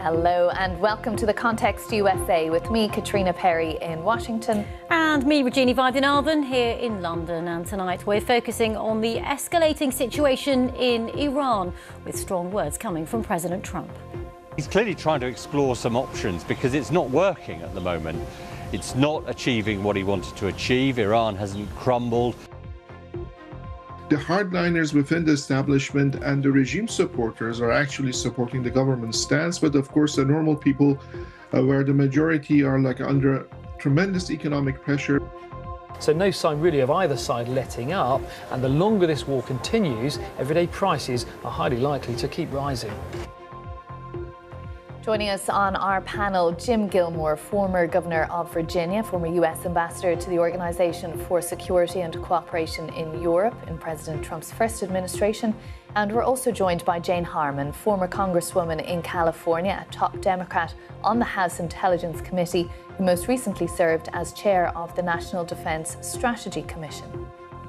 Hello and welcome to The Context USA with me, Katrina Perry in Washington. And me, Regina Vaidyanathan, here in London. And tonight we're focusing on the escalating situation in Iran, with strong words coming from President Trump. He's clearly trying to explore some options because it's not working at the moment. It's not achieving what he wanted to achieve. Iran hasn't crumbled. The hardliners within the establishment and the regime supporters are actually supporting the government stance, but of course the normal people, where the majority are under tremendous economic pressure. So no sign really of either side letting up, and the longer this war continues, everyday prices are highly likely to keep rising. Joining us on our panel, Jim Gilmore, former Governor of Virginia, former US Ambassador to the Organization for Security and Cooperation in Europe in President Trump's first administration. And we're also joined by Jane Harman, former Congresswoman in California, a top Democrat on the House Intelligence Committee, who most recently served as chair of the National Defense Strategy Commission.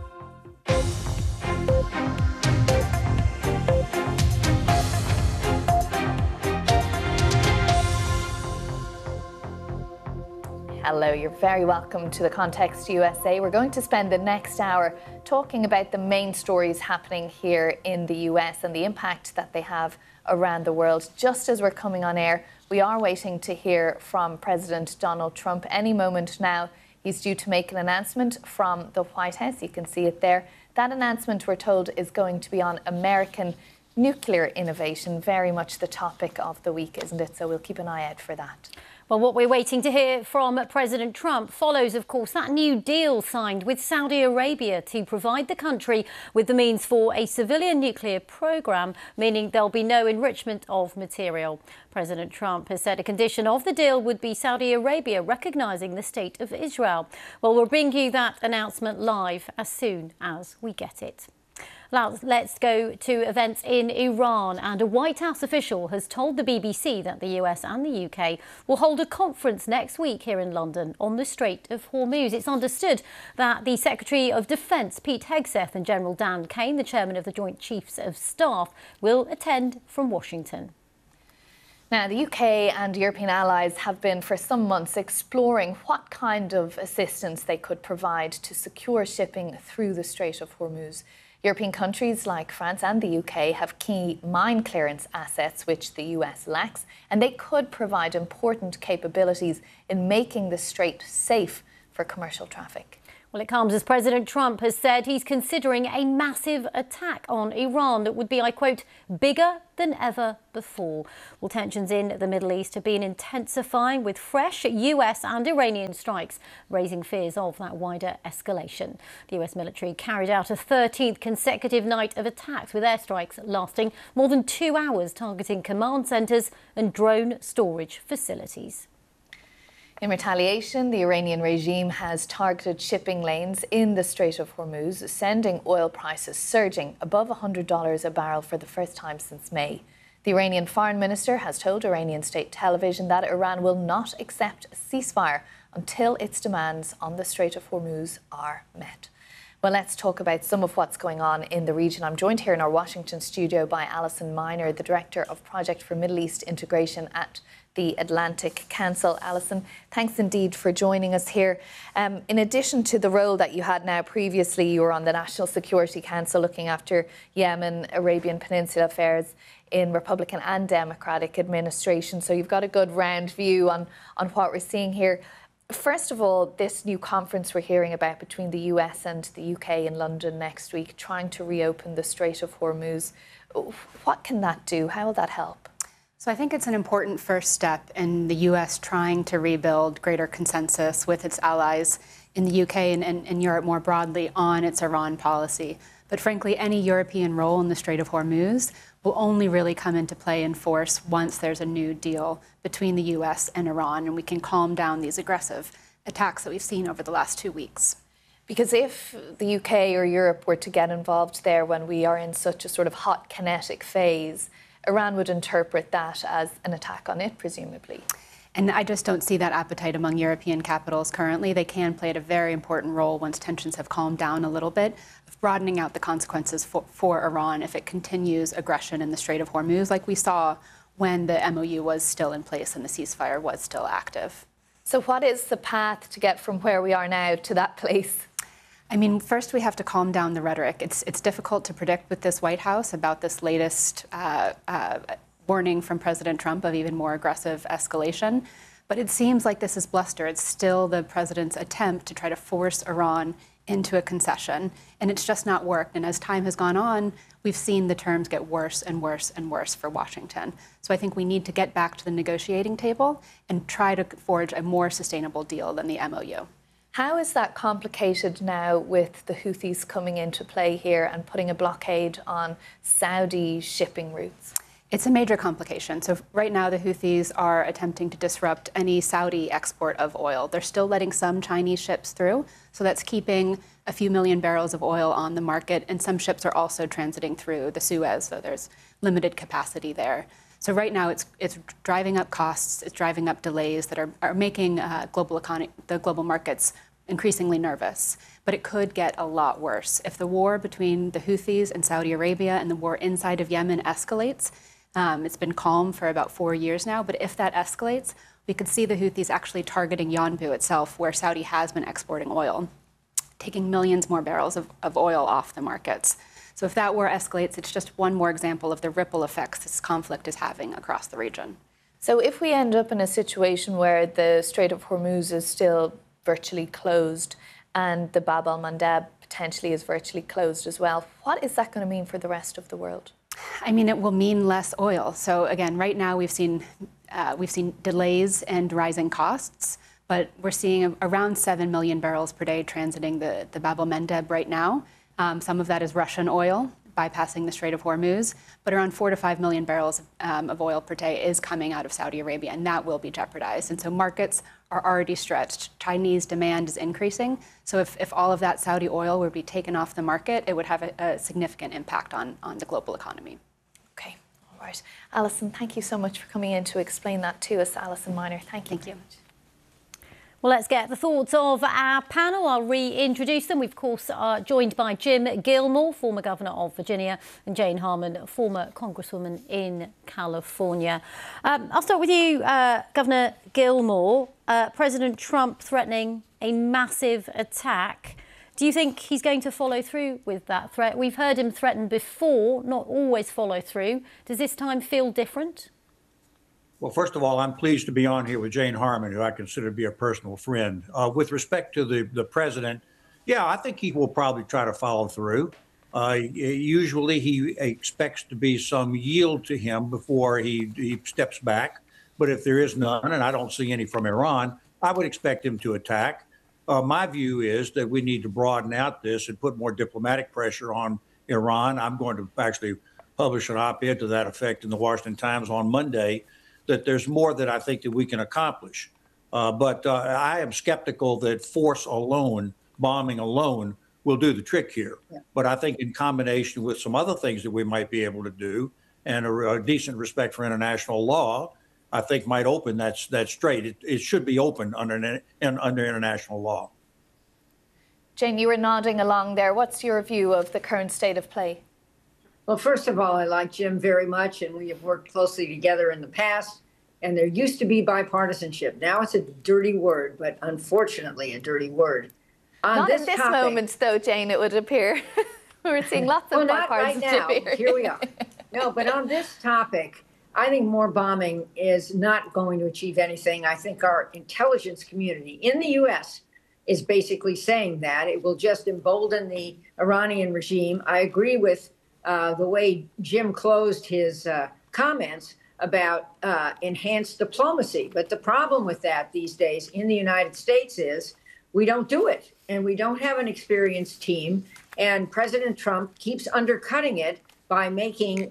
Hello, you're very welcome to The Context USA. We're going to spend the next hour talking about the main stories happening here in the US and the impact that they have around the world. Just as we're coming on air, we are waiting to hear from President Donald Trump. Any moment now, he's due to make an announcement from the White House. You can see it there. That announcement, we're told, is going to be on American nuclear innovation. Very much the topic of the week, isn't it? So we'll keep an eye out for that. Well, what we're waiting to hear from President Trump follows, of course, that new deal signed with Saudi Arabia to provide the country with the means for a civilian nuclear programme, meaning there'll be no enrichment of material. President Trump has said a condition of the deal would be Saudi Arabia recognising the State of Israel. Well, we'll bring you that announcement live as soon as we get it. Now, let's go to events in Iran, and a White House official has told the BBC that the US and the UK will hold a conference next week here in London on the Strait of Hormuz. It's understood that the Secretary of Defence, Pete Hegseth, and General Dan Kane, the chairman of the Joint Chiefs of Staff, will attend from Washington. Now, the UK and European allies have been for some months exploring what kind of assistance they could provide to secure shipping through the Strait of Hormuz. European countries like France and the UK have key mine clearance assets which the US lacks, and they could provide important capabilities in making the strait safe for commercial traffic. Well, it comes as President Trump has said he's considering a massive attack on Iran that would be, I quote, bigger than ever before. Well, tensions in the Middle East have been intensifying with fresh US and Iranian strikes, raising fears of that wider escalation. The US military carried out a 13th consecutive night of attacks with airstrikes lasting more than 2 hours, targeting command centres and drone storage facilities. In retaliation, the Iranian regime has targeted shipping lanes in the Strait of Hormuz, sending oil prices surging above $100 a barrel for the first time since May. The Iranian foreign minister has told Iranian state television that Iran will not accept a ceasefire until its demands on the Strait of Hormuz are met. Well, let's talk about some of what's going on in the region. I'm joined here in our Washington studio by Alison Miner, the Director of Project for Middle East Integration at the Atlantic Council. Alison, thanks indeed for joining us here. In addition to the role that you had now previously, you were on the National Security Council looking after Yemen, Arabian Peninsula affairs in Republican and Democratic administration. So you've got a good round view on what we're seeing here. First of all, this new conference we're hearing about between the US and the UK in London next week, trying to reopen the Strait of Hormuz. What can that do? How will that help? So I think it's an important first step in the US trying to rebuild greater consensus with its allies in the UK and Europe more broadly on its Iran policy. But frankly, any European role in the Strait of Hormuz will only really come into play in force once there's a new deal between the US and Iran, and we can calm down these aggressive attacks that we've seen over the last 2 weeks. Because if the UK or Europe were to get involved there when we are in such a sort of hot kinetic phase, Iran would interpret that as an attack on it, presumably. And I just don't see that appetite among European capitals currently. They can play a very important role once tensions have calmed down a little bit, of broadening out the consequences for Iran if it continues aggression in the Strait of Hormuz, like we saw when the MOU was still in place and the ceasefire was still active. So what is the path to get from where we are now to that place? I mean, first we have to calm down the rhetoric. It's difficult to predict with this White House about this latest warning from President Trump of even more aggressive escalation. But it seems like this is bluster. It's still the president's attempt to try to force Iran into a concession, and it's just not worked. And as time has gone on, we've seen the terms get worse and worse and worse for Washington. So I think we need to get back to the negotiating table and try to forge a more sustainable deal than the MOU. How is that complicated now with the Houthis coming into play here and putting a blockade on Saudi shipping routes? It's a major complication. So right now, the Houthis are attempting to disrupt any Saudi export of oil. They're still letting some Chinese ships through, so that's keeping a few million barrels of oil on the market. And some ships are also transiting through the Suez, so there's limited capacity there. So right now, it's driving up costs, it's driving up delays that are making the global markets increasingly nervous. But it could get a lot worse. If the war between the Houthis and Saudi Arabia and the war inside of Yemen escalates, it's been calm for about 4 years now, but if that escalates, we could see the Houthis actually targeting Yanbu itself, where Saudi has been exporting oil, taking millions more barrels of oil off the markets. So if that war escalates, it's just one more example of the ripple effects this conflict is having across the region. So if we end up in a situation where the Strait of Hormuz is still virtually closed and the Bab el-Mandeb potentially is virtually closed as well, what is that going to mean for the rest of the world? I mean, it will mean less oil. So again, right now we've seen delays and rising costs, but we're seeing around 7 million barrels per day transiting the Bab el-Mandeb right now. Some of that is Russian oil bypassing the Strait of Hormuz, but around 4 to 5 million barrels of oil per day is coming out of Saudi Arabia, and that will be jeopardized. And so markets are already stretched. Chinese demand is increasing. So if all of that Saudi oil were to be taken off the market, it would have a significant impact on the global economy. Okay, all right. Alison, thank you so much for coming in to explain that to us. Alison Miner, thank you. Thank you. Well, let's get the thoughts of our panel. I'll reintroduce them. We've, of course, joined by Jim Gilmore, former Governor of Virginia, and Jane Harman, former Congresswoman in California. I'll start with you, Governor Gilmore. President Trump threatening a massive attack. Do you think he's going to follow through with that threat? We've heard him threaten before, not always follow through. Does this time feel different? Well, first of all, I'm pleased to be on here with Jane Harman, who I consider to be a personal friend. With respect to the president, yeah, I think he will probably try to follow through. Usually he expects to be some yield to him before he steps back. But if there is none, and I don't see any from Iran, I would expect him to attack. My view is that we need to broaden out this and put more diplomatic pressure on Iran. I'm going to actually publish an op-ed to that effect in the Washington Times on Monday, that there's more that I think that we can accomplish. But I am skeptical that force alone, bombing alone, will do the trick here. Yeah. But I think in combination with some other things that we might be able to do and a decent respect for international law, I think might open that strait. It should be open under international law. Jane, you were nodding along there. What's your view of the current state of play? Well, first of all, I like Jim very much, and we have worked closely together in the past. And there used to be bipartisanship. Now it's a dirty word, but unfortunately a dirty word. Not at this moment, though, Jane, it would appear. We're seeing lots of bipartisanship right now. Here we are. No, but on this topic, I think more bombing is not going to achieve anything. I think our intelligence community in the U.S. is basically saying that. It will just embolden the Iranian regime. I agree with the way Jim closed his comments about enhanced diplomacy. But the problem with that these days in the United States is we don't do it, and we don't have an experienced team. And President Trump keeps undercutting it by making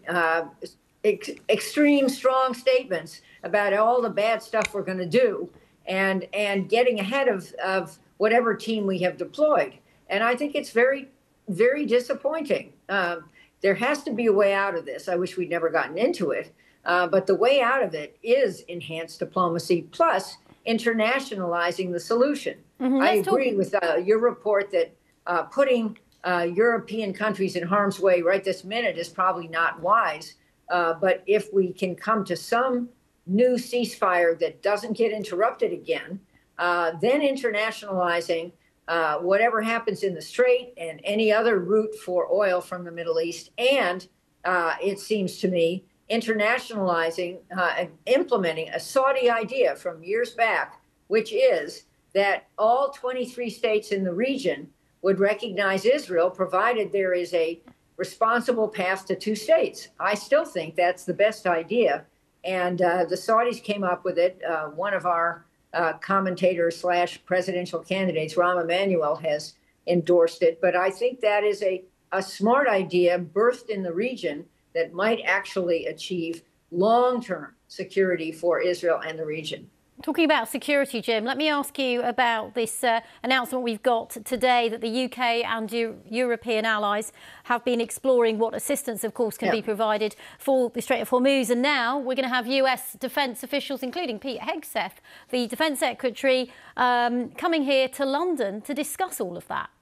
extreme strong statements about all the bad stuff we're going to do and getting ahead of whatever team we have deployed. And I think it's very, very disappointing. There has to be a way out of this. I wish we'd never gotten into it. But the way out of it is enhanced diplomacy plus internationalizing the solution. Mm-hmm. I agree with your report that putting European countries in harm's way right this minute is probably not wise. But if we can come to some new ceasefire that doesn't get interrupted again, then internationalizing whatever happens in the Strait and any other route for oil from the Middle East, and it seems to me, internationalizing, implementing a Saudi idea from years back, which is that all 23 states in the region would recognize Israel, provided there is a responsible path to two states. I still think that's the best idea. And the Saudis came up with it. One of our commentators / presidential candidates, Rahm Emanuel, has endorsed it. But I think that is a smart idea birthed in the region that might actually achieve long-term security for Israel and the region. Talking about security, Jim, let me ask you about this announcement we've got today that the UK and European allies have been exploring what assistance, of course, can be provided for the Strait of Hormuz. And now we're going to have US defence officials, including Pete Hegseth, the Defence Secretary, coming here to London to discuss all of that.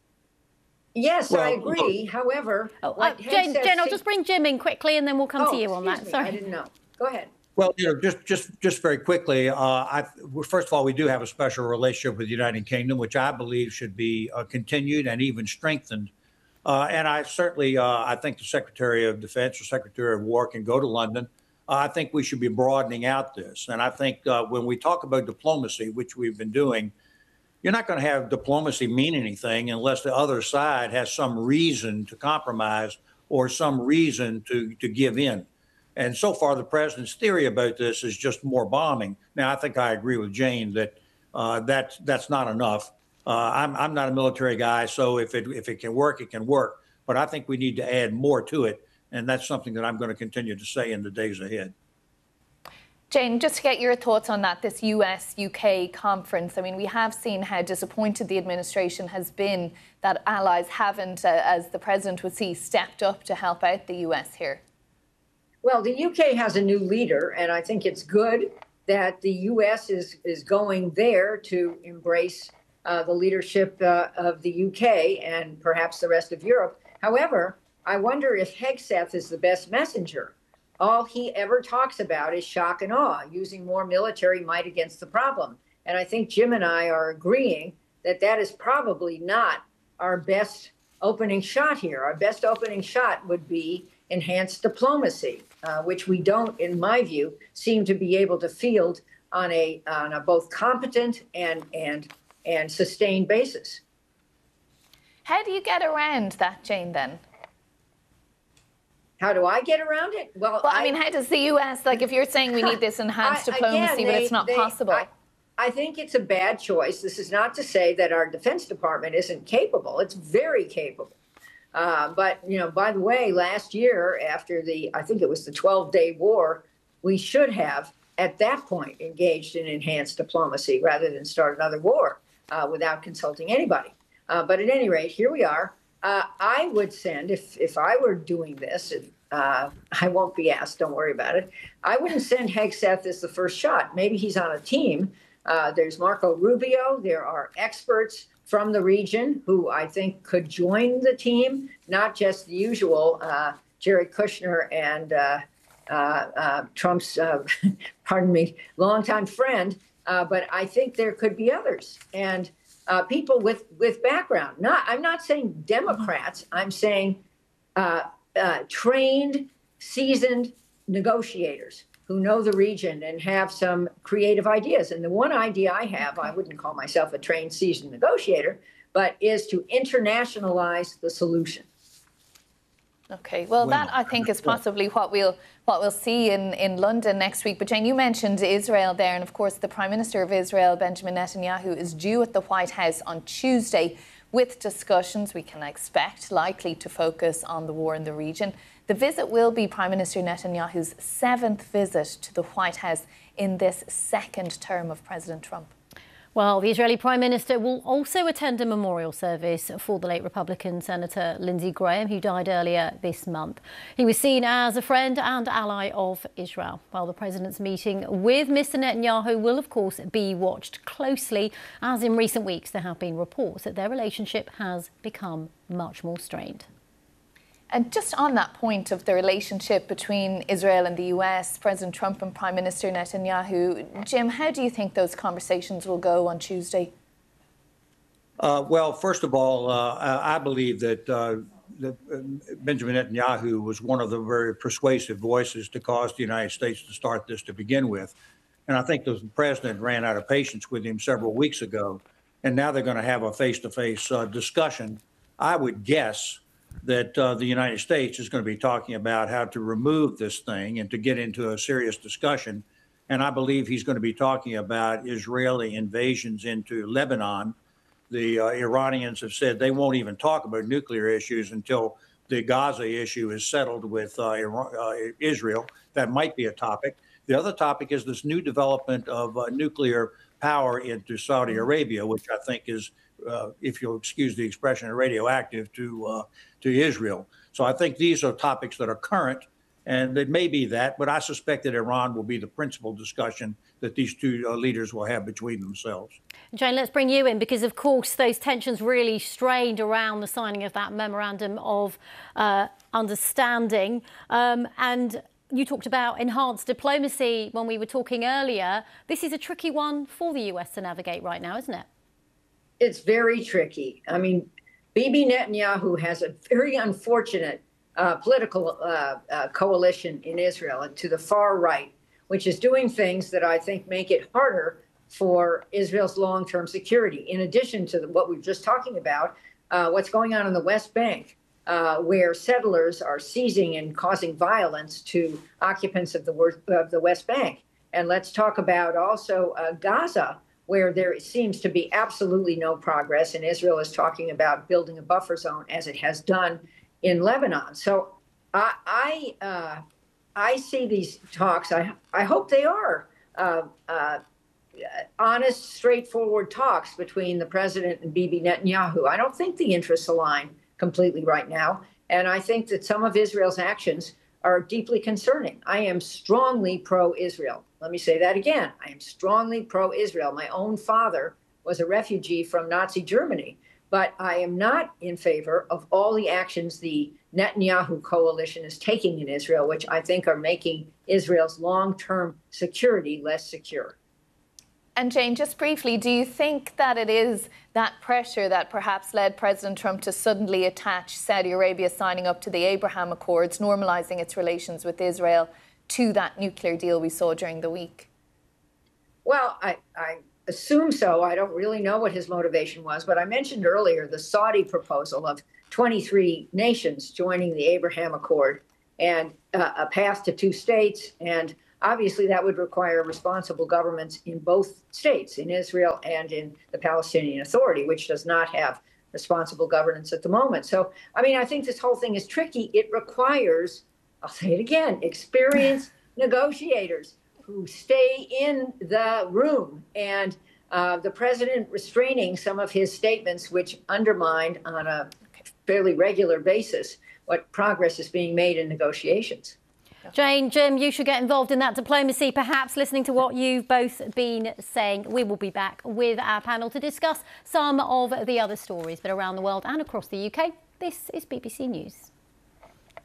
Yes, well, I agree. However, Jane, I'll just bring Jim in quickly and then we'll come to you on that. Sorry. I didn't know. Go ahead. Well, just very quickly, first of all, we do have a special relationship with the United Kingdom, which I believe should be continued and even strengthened. And I certainly, I think the Secretary of Defense or Secretary of War can go to London. I think we should be broadening out this. And I think when we talk about diplomacy, which we've been doing, you're not going to have diplomacy mean anything unless the other side has some reason to compromise or some reason to give in. And so far, the president's theory about this is just more bombing. Now, I think I agree with Jane that that's not enough. I'm not a military guy, so if it can work, it can work. But I think we need to add more to it, and that's something that I'm going to continue to say in the days ahead. Jane, just to get your thoughts on that, this US-UK conference. I mean, we have seen how disappointed the administration has been that allies haven't, as the president would see, stepped up to help out the US here. Well, the UK has a new leader, and I think it's good that the US is going there to embrace the leadership of the UK and perhaps the rest of Europe. However, I wonder if Hegseth is the best messenger. All he ever talks about is shock and awe, using more military might against the problem. And I think Jim and I are agreeing that that is probably not our best opening shot here. Our best opening shot would be enhanced diplomacy, which we don't, in my view, seem to be able to field on a both competent and sustained basis. How do you get around that, Jane, then? How do I get around it? Well, I mean, how does the US, like, if you're saying we need this enhanced diplomacy, but it's not possible? I think it's a bad choice. This is not to say that our Defense Department isn't capable. It's very capable. But, you know, by the way, last year, after I think it was the 12-day war, we should have, at that point, engaged in enhanced diplomacy rather than start another war without consulting anybody. But at any rate, here we are. I would send, if I were doing this, I won't be asked, don't worry about it, I wouldn't send Hegseth as the first shot. Maybe he's on a team. There's Marco Rubio. There are experts from the region who I think could join the team, not just the usual Jared Kushner and Trump's, longtime friend, but I think there could be others and people with background. I'm not saying Democrats. I'm saying trained, seasoned negotiators who know the region and have some creative ideas. And the one idea I have, I wouldn't call myself a trained, seasoned negotiator, but is to internationalize the solution. Okay, well, that I think is possibly what we'll see in London next week. But Jane, you mentioned Israel there, and of course the Prime Minister of Israel, Benjamin Netanyahu, is due at the White House on Tuesday with discussions we can expect likely to focus on the war in the region. The visit will be Prime Minister Netanyahu's 7th visit to the White House in this second term of President Trump. Well, the Israeli Prime Minister will also attend a memorial service for the late Republican Senator Lindsey Graham, who died earlier this month. He was seen as a friend and ally of Israel. While the president's meeting with Mr. Netanyahu will, of course, be watched closely, as in recent weeks there have been reports that their relationship has become much more strained. And just on that point of the relationship between Israel and the US, President Trump and Prime Minister Netanyahu, Jim, how do you think those conversations will go on Tuesday? Well, first of all, I believe that Benjamin Netanyahu was one of the very persuasive voices to cause the United States to start this to begin with. And I think the president ran out of patience with him several weeks ago. And now they're going to have a face-to-face discussion. I would guess that the United States is going to be talking about how to remove this thing and to get into a serious discussion. And I believe he's going to be talking about Israeli invasions into Lebanon. The Iranians have said they won't even talk about nuclear issues until the Gaza issue is settled with Israel. That might be a topic. The other topic is this new development of nuclear power into Saudi Arabia, which I think is, if you'll excuse the expression, radioactive to Israel. So I think these are topics that are current, and it may be that, but I suspect that Iran will be the principal discussion that these two leaders will have between themselves. Jane, let's bring you in because, of course, those tensions really strained around the signing of that memorandum of understanding. And you talked about enhanced diplomacy when we were talking earlier. This is a tricky one for the US to navigate right now, isn't it? It's very tricky. I mean, Bibi Netanyahu has a very unfortunate political coalition in Israel to the far right, which is doing things that I think make it harder for Israel's long-term security. In addition to what we were just talking about, what's going on in the West Bank, where settlers are seizing and causing violence to occupants of the West Bank. And let's talk about also Gaza, where there seems to be absolutely no progress. And Israel is talking about building a buffer zone, as it has done in Lebanon. So I see these talks. I hope they are honest, straightforward talks between the president and Bibi Netanyahu. I don't think the interests align completely right now. And I think that some of Israel's actions are deeply concerning. I am strongly pro-Israel. Let me say that again. I am strongly pro-Israel. My own father was a refugee from Nazi Germany, but I am not in favor of all the actions the Netanyahu coalition is taking in Israel, which I think are making Israel's long-term security less secure. And Jane, just briefly, do you think that it is that pressure that perhaps led President Trump to suddenly attach Saudi Arabia signing up to the Abraham Accords, normalising its relations with Israel, to that nuclear deal we saw during the week? Well, I assume so. I don't really know what his motivation was, but I mentioned earlier the Saudi proposal of 23 nations joining the Abraham Accord and a path to 2 states. And obviously, that would require responsible governments in both states, in Israel and in the Palestinian Authority, which does not have responsible governance at the moment. So, I mean, I think this whole thing is tricky. It requires, I'll say it again, experienced negotiators who stay in the room. And the president restraining some of his statements, which undermined on a fairly regular basis what progress is being made in negotiations. Jane, Jim, you should get involved in that diplomacy, perhaps listening to what you've both been saying. We will be back with our panel to discuss some of the other stories, but around the world and across the UK. This is BBC News.